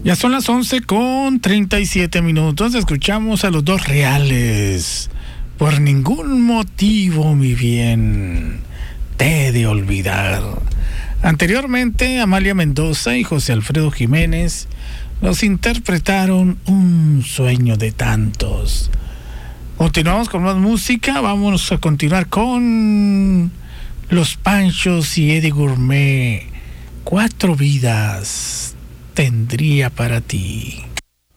Ya son las 11:37. Escuchamos a Los Dos Reales. Por ningún motivo, mi bien, te he de olvidar. Anteriormente, Amalia Mendoza y José Alfredo Jiménez nos interpretaron Un sueño de tantos. Continuamos con más música. Vamos a continuar con Los Panchos y Eddie Gourmet. 4 vidas tendría para ti.